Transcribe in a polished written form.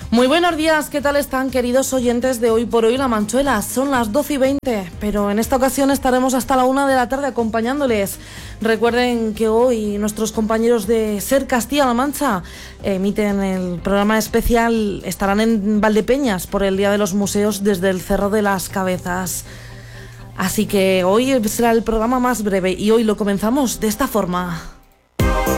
Muy buenos días, ¿qué tal están, queridos oyentes de Hoy por Hoy La Manchuela? Son las 12:20, pero en esta ocasión estaremos hasta la 1 de la tarde acompañándoles. Recuerden que hoy nuestros compañeros de Ser Castilla-La Mancha emiten el programa especial, estarán en Valdepeñas por el Día de los Museos desde el Cerro de las Cabezas. Así que hoy será el programa más breve y hoy lo comenzamos de esta forma.